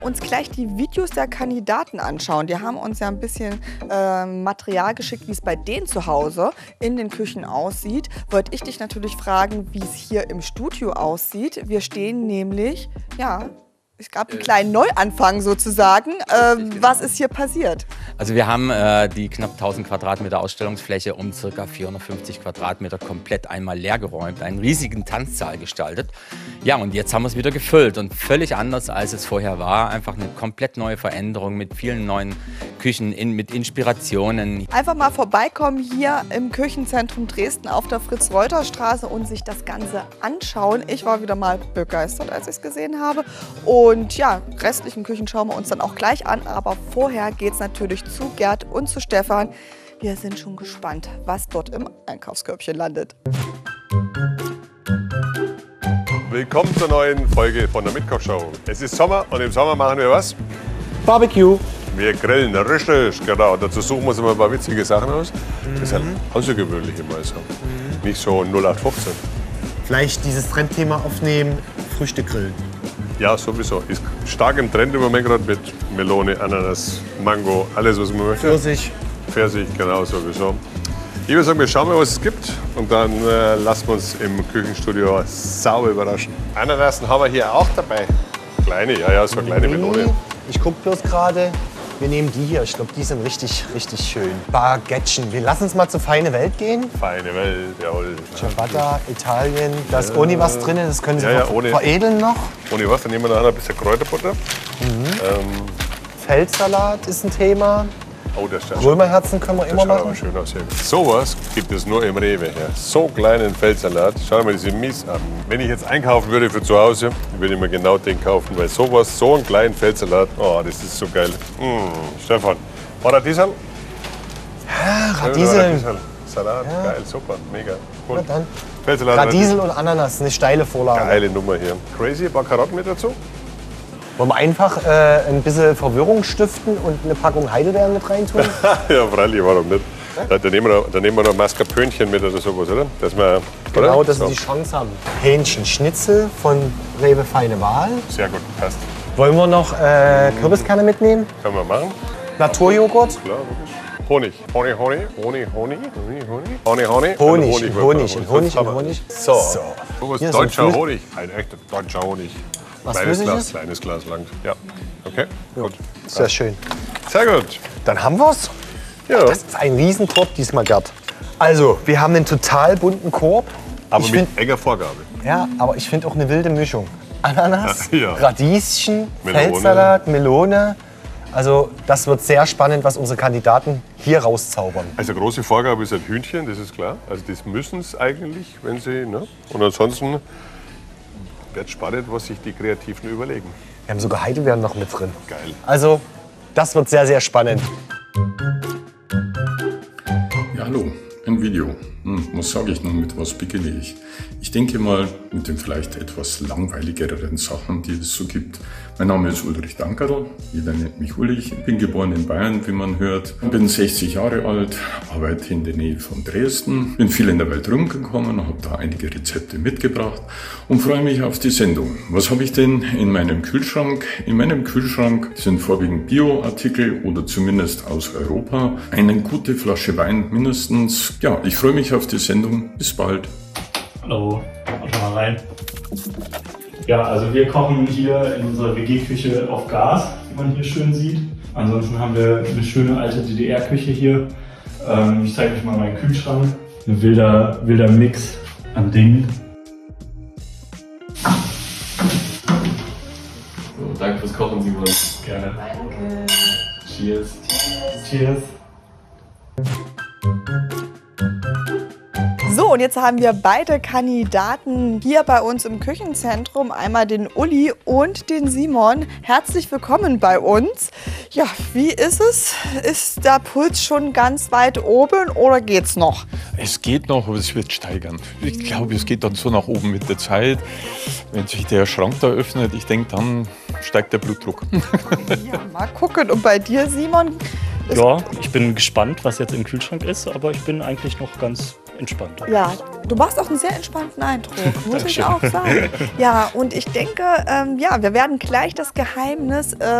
Uns gleich die Videos der Kandidaten anschauen. Die haben uns ja ein bisschen Material geschickt, wie es bei denen zu Hause in den Küchen aussieht. Wollte ich dich natürlich fragen, wie es hier im Studio aussieht. Wir stehen nämlich, ja, es gab einen kleinen Neuanfang sozusagen. Was ist hier passiert? Also wir haben die knapp 1000 Quadratmeter Ausstellungsfläche um ca. 450 Quadratmeter komplett einmal leergeräumt, einen riesigen Tanzsaal gestaltet. Ja, und jetzt haben wir es wieder gefüllt und völlig anders, als es vorher war. Einfach eine komplett neue Veränderung mit vielen neuen Küchen, mit Inspirationen. Einfach mal vorbeikommen hier im Küchenzentrum Dresden auf der Fritz-Reuter-Straße und sich das Ganze anschauen. Ich war wieder mal begeistert, als ich es gesehen habe. Und ja, restlichen Küchen schauen wir uns dann auch gleich an. Aber vorher geht es natürlich zu Gerd und zu Stefan. Wir sind schon gespannt, was dort im Einkaufskörbchen landet. Willkommen zur neuen Folge von der Mitkochshow. Es ist Sommer und im Sommer machen wir was? Barbecue. Wir grillen, richtig, genau. Dazu suchen wir uns immer ein paar witzige Sachen aus. Das ist ein außergewöhnliche mal so. Nicht so 0815. Vielleicht dieses Trendthema aufnehmen, Früchte grillen. Ja, sowieso. Ist stark im Trend im Moment gerade mit Melone, Ananas, Mango, alles was man möchte. Pfirsich, genau sowieso. Ich würde sagen, wir schauen mal, was es gibt und dann lassen wir uns im Küchenstudio sauber überraschen. Ananasen haben wir hier auch dabei. Kleine, ja, so kleine Melone. Ich gucke bloß gerade, wir nehmen die hier. Ich glaube, die sind richtig, richtig schön. Baguettchen. Wir lassen uns mal zur feine Welt gehen. Feine Welt, jawohl. Ciabatta, Italien. Da ist ohne was drin, das können Sie ohne, veredeln noch. Ohne was, dann nehmen wir nachher ein bisschen Kräuterbutter. Feldsalat ist ein Thema. Oh, das ist Römerherzen können wir immer machen. Aber schön aus hier. Sowas gibt es nur im Rewe. Ja. So kleinen Feldsalat. Schau mal diese Mies an. Wenn ich jetzt einkaufen würde für zu Hause, würde ich mir genau den kaufen. Weil sowas, so einen kleinen Feldsalat, oh, das ist so geil. Stefan, Radieserl? Ja, Radieseln. Salat, ja. Geil, super, mega. Gut. Na dann. Feldsalat, Radiesel und Ananas, eine steile Vorlage. Geile Nummer hier. Crazy, ein paar Karotten mit dazu. Wollen wir einfach ein bisschen Verwirrung stiften und eine Packung Heidelbeeren mit reintun? Ja, freilich, warum nicht? Dann nehmen wir noch Mascarpönchen mit oder sowas, oder? Dass wir, genau, oder? dass wir die Chance haben. Hähnchenschnitzel von Rewe Feine Wahl. Sehr gut, passt. Wollen wir noch Kürbiskerne mitnehmen? Können wir machen. Naturjoghurt? Klar, logisch. Honig. Honig. So. So ist deutscher Honig. Ein echter deutscher Honig. Was Kleines Glas lang. Ja. Okay, gut. Sehr schön. Sehr gut. Dann haben wir's. Ja. Das ist ein Riesenkorb diesmal, Gerd. Also, wir haben einen total bunten Korb. Aber mit enger Vorgabe. Ja, aber ich finde auch eine wilde Mischung. Ananas, Ja. Radieschen, Melone. Feldsalat, Melone. Also das wird sehr spannend, was unsere Kandidaten hier rauszaubern. Also große Vorgabe ist ein Hühnchen, das ist klar. Also das müssen es eigentlich, wenn sie... Ne? Und ansonsten wird spannend, was sich die Kreativen überlegen. Wir haben sogar Heidelbeeren noch mit drin. Geil. Also das wird sehr, sehr spannend. Ja, hallo, ein Video. Was sage ich noch, mit was beginne ich? Ich denke mal mit den vielleicht etwas langweiligeren Sachen, die es so gibt. Mein Name ist Ulrich Dankerl, jeder nennt mich Uli. Ich bin geboren in Bayern, wie man hört. Bin 60 Jahre alt, arbeite in der Nähe von Dresden. Bin viel in der Welt rumgekommen, habe da einige Rezepte mitgebracht und freue mich auf die Sendung. Was habe ich denn in meinem Kühlschrank? In meinem Kühlschrank sind vorwiegend Bioartikel oder zumindest aus Europa. Eine gute Flasche Wein mindestens. Ja, ich freue mich auf die Sendung. Bis bald. Hallo, schau mal rein. Ja, also wir kochen hier in unserer WG-Küche auf Gas, wie man hier schön sieht. Ansonsten haben wir eine schöne alte DDR-Küche hier. Ich zeige euch mal meinen Kühlschrank. Ein wilder Mix an Dingen. So, danke fürs Kochen, Simon. Gerne. Danke. Cheers. Cheers. So, und jetzt haben wir beide Kandidaten hier bei uns im Küchenzentrum. Einmal den Uli und den Simon. Herzlich willkommen bei uns. Ja, wie ist es? Ist der Puls schon ganz weit oben oder geht's noch? Es geht noch, aber es wird steigern. Ich glaube, es geht dann so nach oben mit der Zeit. Wenn sich der Schrank da öffnet, ich denke, dann steigt der Blutdruck. Ja, mal gucken. Und bei dir, Simon? Ja, ich bin gespannt, was jetzt im Kühlschrank ist, aber ich bin eigentlich noch ganz entspannter. Ja, du machst auch einen sehr entspannten Eindruck, muss ich auch sagen. Ja, und ich denke, ja, wir werden gleich das Geheimnis